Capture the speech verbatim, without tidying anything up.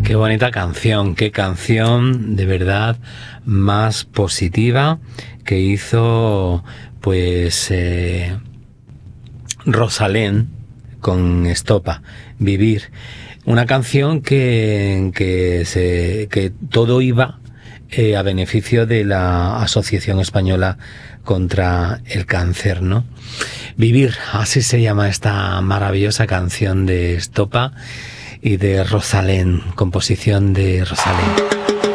Qué bonita canción, qué canción de verdad más positiva que hizo pues eh, Rosalén con Estopa, Vivir. Una canción que, que, se, que todo iba eh, a beneficio de la Asociación Española contra el Cáncer, ¿no? Vivir, así se llama esta maravillosa canción de Estopa y de Rosalén, composición de Rosalén.